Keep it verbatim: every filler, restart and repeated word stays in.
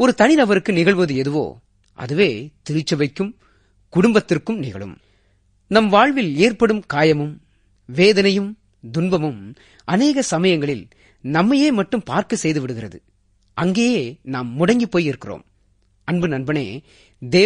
ஒரு தனிநபருக்கு நிகழ்வது எதுவோ அதுவே திருச்சபைக்கும் குடும்பத்திற்கும் நிகழும். நம் வாழ்வில் ஏற்படும் காயமும் வேதனையும் துன்பமும் அநேக சமயங்களில் நம்மையே மட்டும் பார்க்க செய்து விடுகிறது. அங்கேயே நாம் முடங்கி போய் இருக்கிறோம். அன்பு நண்பனே,